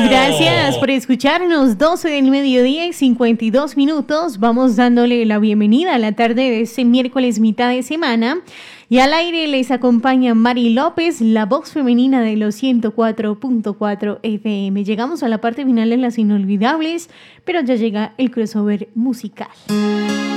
Gracias por escucharnos. 12 del mediodía y 52 minutos. Vamos dándole la bienvenida a la tarde de este miércoles mitad de semana. Y al aire les acompaña Mari López, la voz femenina de los 104.4 FM. Llegamos a la parte final de las inolvidables, pero ya llega el crossover musical.